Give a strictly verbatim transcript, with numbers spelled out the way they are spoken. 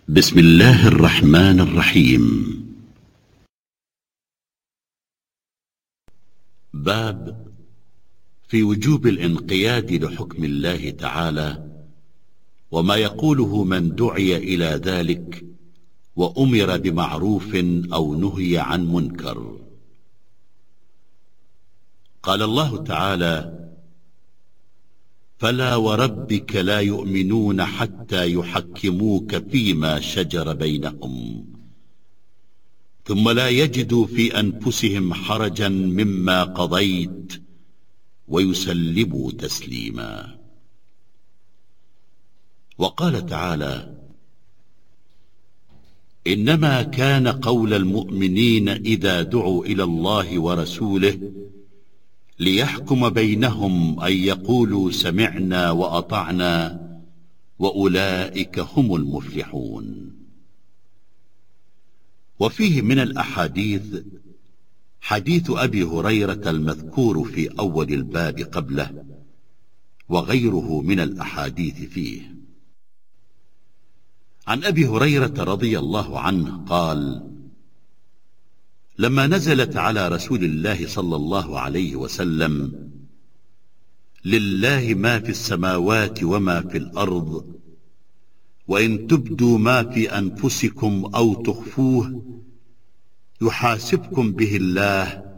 بسم الله الرحمن الرحيم. باب في وجوب الانقياد لحكم الله تعالى وما يقوله من دعي إلى ذلك وأمر بمعروف أو نهي عن منكر. قال الله تعالى: فلا وربك لا يؤمنون حتى يحكموك فيما شجر بينهم ثم لا يجدوا في أنفسهم حرجا مما قضيت ويسلموا تسليما. وقال تعالى: إنما كان قول المؤمنين إذا دعوا إلى الله ورسوله ليحكم بينهم أن يقولوا سمعنا وأطعنا وأولئك هم المفلحون. وفيه من الأحاديث حديث أبي هريرة المذكور في أول الباب قبله وغيره من الأحاديث فيه. عن أبي هريرة رضي الله عنه قال: لما نزلت على رسول الله صلى الله عليه وسلم: لله ما في السماوات وما في الأرض وإن تبدوا ما في أنفسكم أو تخفوه يحاسبكم به الله